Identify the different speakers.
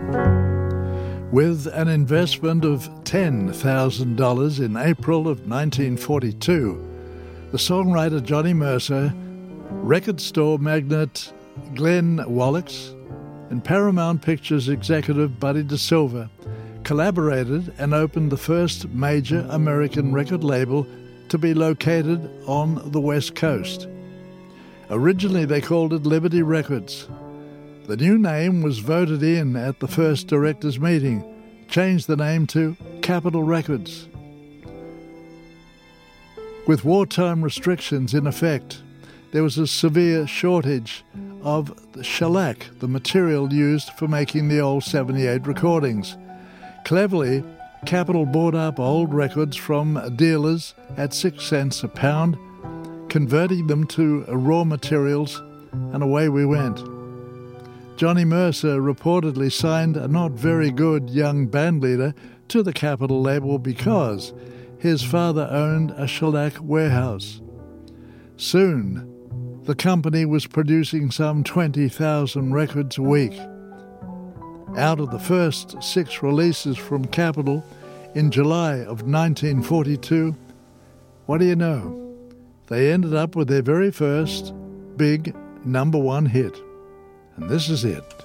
Speaker 1: With an investment of $10,000 in April of 1942, the songwriter Johnny Mercer, record store magnate Glenn Wallach, and Paramount Pictures executive Buddy DeSilva collaborated and opened the first major American record label to be located on the West Coast. Originally they called it Liberty Records. The new name was voted in at the first directors' meeting, changed the name to Capitol Records. With wartime restrictions in effect, there was a severe shortage of the shellac, the material used for making the old 78 recordings. Cleverly, Capitol bought up old records from dealers at 6 cents a pound, converting them to raw materials, and away we went. Johnny Mercer reportedly signed a not very good young bandleader to the Capitol label because his father owned a shellac warehouse. Soon, the company was producing some 20,000 records a week. Out of the first 6 releases from Capitol in July of 1942, what do you know? They ended up with their very first big #1 hit. And this is it.